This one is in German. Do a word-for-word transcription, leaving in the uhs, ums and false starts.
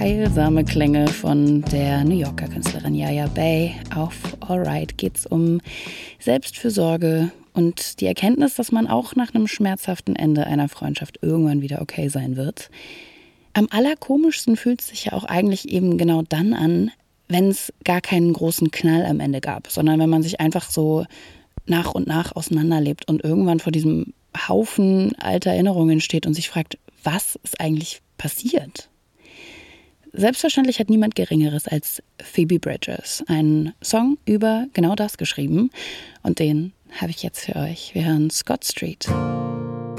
heilsame Klänge von der New Yorker Künstlerin Yaya Bay. Auf Alright geht es um Selbstfürsorge und die Erkenntnis, dass man auch nach einem schmerzhaften Ende einer Freundschaft irgendwann wieder okay sein wird. Am allerkomischsten fühlt es sich ja auch eigentlich eben genau dann an, wenn es gar keinen großen Knall am Ende gab, sondern wenn man sich einfach so nach und nach auseinanderlebt und irgendwann vor diesem Haufen alter Erinnerungen steht und sich fragt, was ist eigentlich passiert? Selbstverständlich hat niemand Geringeres als Phoebe Bridgers einen Song über genau das geschrieben und den habe ich jetzt für euch. Wir hören Scott Street.